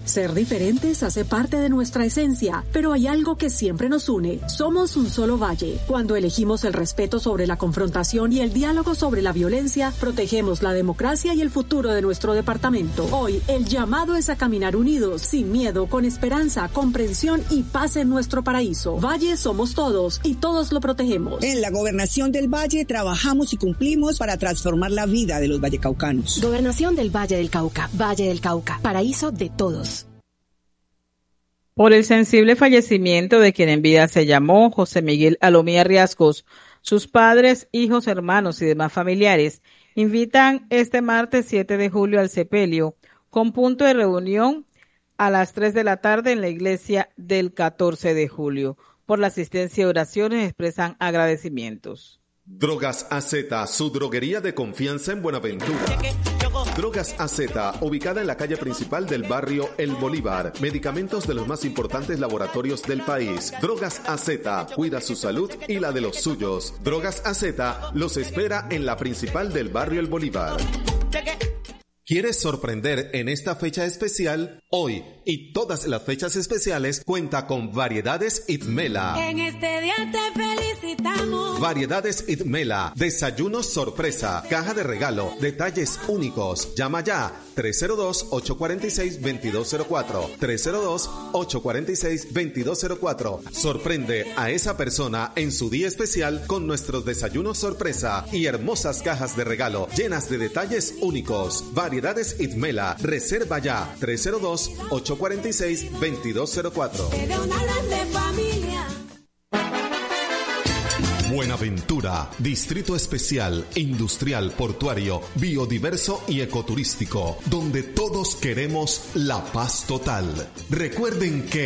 Ser diferentes hace parte de nuestra esencia, pero hay algo que siempre nos une. Somos un solo valle. Cuando elegimos el respeto sobre la confrontación y el diálogo sobre la violencia, protegemos la democracia y el futuro de nuestro departamento. Hoy, el llamado es a caminar unidos, sin miedo, con esperanza, comprensión y paz en nuestro paraíso. Valle somos todos y todos lo protegemos. En la Gobernación del Valle trabajamos y cumplimos para transformar la vida de los vallecaucanos. Gobernación del Valle del Cauca, paraíso de todos. Por el sensible fallecimiento de quien en vida se llamó José Miguel Alomía Riascos, sus padres, hijos, hermanos y demás familiares invitan este martes 7 de julio al sepelio con punto de reunión a las 3 de la tarde en la iglesia del 14 de julio. Por la asistencia y oraciones expresan agradecimientos. Drogas AZ, su droguería de confianza en Buenaventura. Drogas AZ, ubicada en la calle principal del barrio El Bolívar. Medicamentos de los más importantes laboratorios del país. Drogas AZ, cuida su salud y la de los suyos. Drogas AZ los espera en la principal del barrio El Bolívar. ¿Quieres sorprender en esta fecha especial? Hoy y todas las fechas especiales cuenta con Variedades Itmela. En este día te felicitamos. Variedades Itmela, desayuno sorpresa, caja de regalo, detalles únicos. Llama ya 302-846-2204. 302-846-2204. Sorprende a esa persona en su día especial con nuestros desayunos sorpresa y hermosas cajas de regalo llenas de detalles únicos. Variedades Itmela, reserva ya 302-846-2204. Buenaventura, Distrito Especial, Industrial, Portuario, Biodiverso y Ecoturístico, donde todos queremos la paz total. Recuerden que